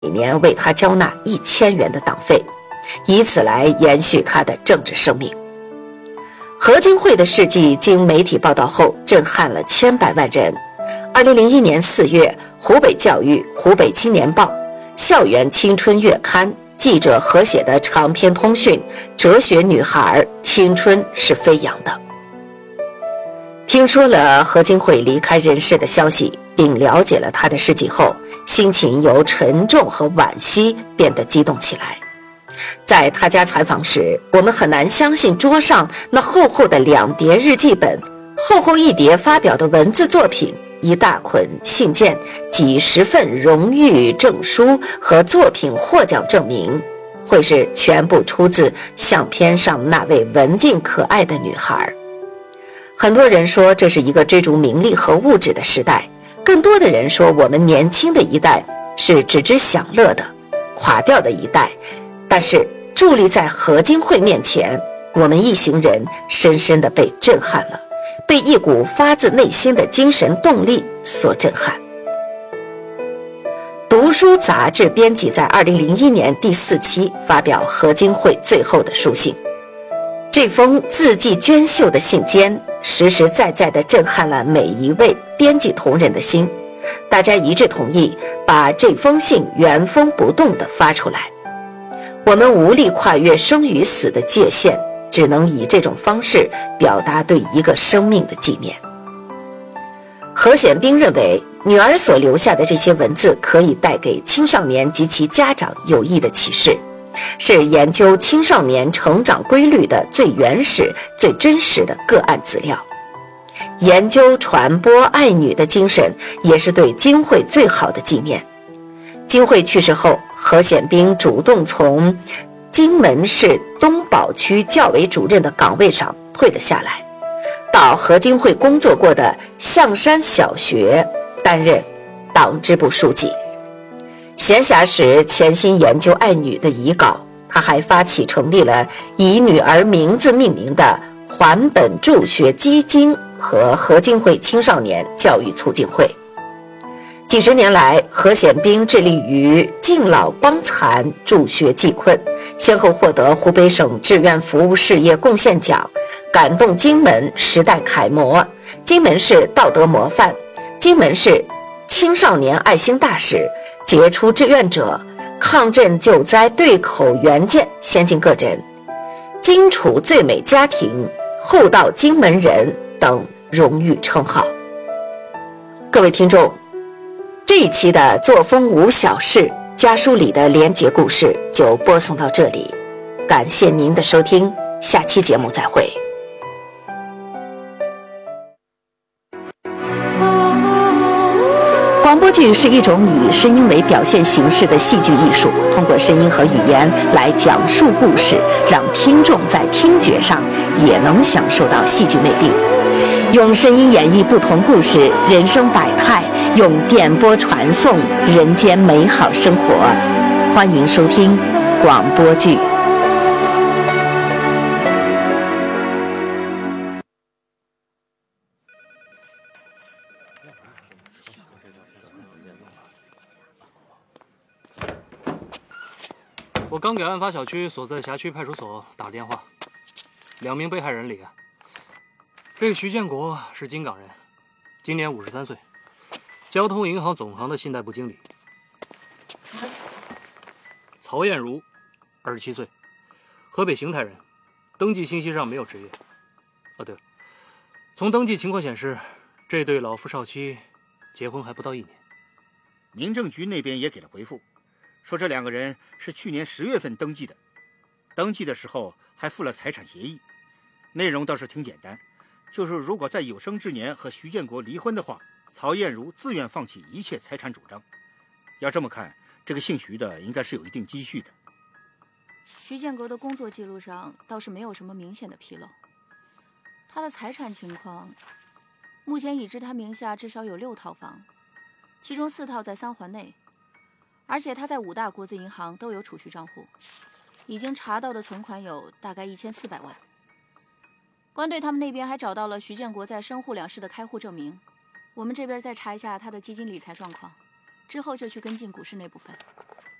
每年为他交纳1000元的党费，以此来延续他的政治生命。何经惠的事迹经媒体报道后，震撼了千百万人。2001年4月，湖北教育、湖北青年报、校园青春月刊记者合写的长篇通讯《哲学女孩，青春是飞扬的》。听说了何经惠离开人世的消息，并了解了她的事迹后，心情由沉重和惋惜变得激动起来。在他家采访时，我们很难相信桌上那厚厚的2叠日记本，厚厚一叠发表的文字作品，一大捆信件，几十份荣誉证书和作品获奖证明，会是全部出自相片上那位文静可爱的女孩。很多人说这是一个追逐名利和物质的时代，更多的人说我们年轻的一代是只知享乐的垮掉的一代。但是伫立在何经惠面前，我们一行人深深地被震撼了，被一股发自内心的精神动力所震撼。读书杂志编辑在2001年第4期发表何经惠最后的书信，这封字迹娟秀的信笺实实在在地震撼了每一位编辑同仁的心，大家一致同意把这封信原封不动地发出来。我们无力跨越生与死的界限，只能以这种方式表达对一个生命的纪念。何显兵认为，女儿所留下的这些文字可以带给青少年及其家长有益的启示，是研究青少年成长规律的最原始、最真实的个案资料。研究传播爱女的精神，也是对经惠最好的纪念。经惠去世后，何显兵主动从荆门市东宝区教委主任的岗位上退了下来，到何经惠工作过的象山小学担任党支部书记。闲暇时潜心研究爱女的遗稿，他还发起成立了以女儿名字命名的还本助学基金和何经惠青少年教育促进会。几十年来，何显兵致力于敬老帮残、助学济困，先后获得湖北省志愿服务事业贡献奖、感动荆门时代楷模、荆门市道德模范、荆门市青少年爱心大使、杰出志愿者、抗震救灾对口援建先进个人、荆楚最美家庭、厚道荆门人等荣誉称号。各位听众，这一期的作风无小事家书里的连结故事就播送到这里，感谢您的收听，下期节目再会。广播剧是一种以声音为表现形式的戏剧艺术，通过声音和语言来讲述故事，让听众在听觉上也能享受到戏剧魅力。用声音演绎不同故事，人生百态，用电波传送人间美好生活。欢迎收听广播剧。 我刚给案发小区所在辖区派出所打电话，2名被害人里，这个徐建国是金港人，今年53岁，交通银行总行的信贷部经理。曹艳茹，27岁，河北邢台人，登记信息上没有职业。对了，从登记情况显示，这对老夫少妻结婚还不到1年。 民政局那边也给了回复，说这2个人是去年10月份登记的，登记的时候还附了财产协议，内容倒是挺简单，就是如果在有生之年和徐建国离婚的话，曹艳茹自愿放弃一切财产主张。要这么看，这个姓徐的应该是有一定积蓄的。 徐建国的工作记录上倒是没有什么明显的纰漏，他的财产情况，目前已知他名下至少有6套房，其中4套在3环内，而且他在5大国资银行都有储蓄账户，已经查到的存款有大概1400万。官队他们那边还找到了徐建国在深沪2市的开户证明，我们这边再查一下他的基金理财状况，之后就去跟进股市那部分。